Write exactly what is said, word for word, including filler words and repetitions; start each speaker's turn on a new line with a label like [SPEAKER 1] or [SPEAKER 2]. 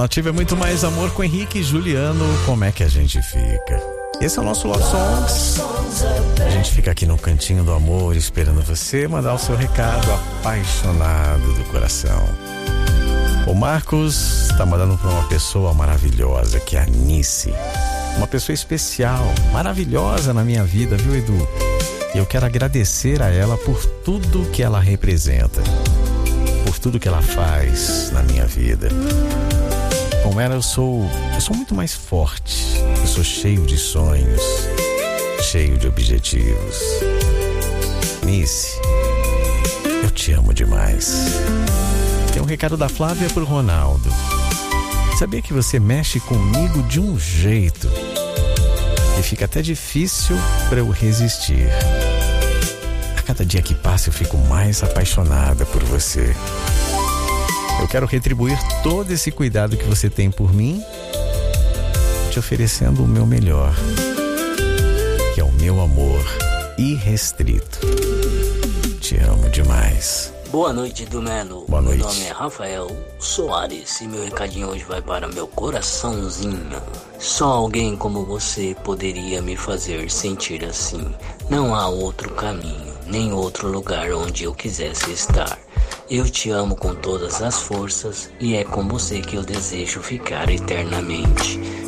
[SPEAKER 1] Nativa é muito mais amor com Henrique e Juliano. Como é que a gente fica? Esse é o nosso Love Songs. A gente fica aqui no cantinho do amor, esperando você mandar o seu recado apaixonado do coração. O Marcos está mandando para uma pessoa maravilhosa, que é a Nice. Uma pessoa especial, maravilhosa na minha vida, viu, Edu? E eu quero agradecer a ela por tudo que ela representa, por tudo que ela faz na minha vida. Com ela eu sou, eu sou muito mais forte. Eu sou cheio de sonhos, cheio de objetivos. Nice, eu te amo demais. Tem um recado da Flávia pro Ronaldo. Sabia que você mexe comigo de um jeito que fica até difícil para eu resistir. A cada dia que passa eu fico mais apaixonada por você. Eu quero retribuir todo esse cuidado que você tem por mim, te oferecendo o meu melhor, que é o meu amor irrestrito. Te amo demais.
[SPEAKER 2] Boa noite, do Melo.
[SPEAKER 1] Boa noite.
[SPEAKER 2] Meu nome é Rafael Soares e meu recadinho hoje vai para meu coraçãozinho. Só alguém como você poderia me fazer sentir assim. Não há outro caminho, nem outro lugar onde eu quisesse estar. Eu te amo com todas as forças e é com você que eu desejo ficar eternamente.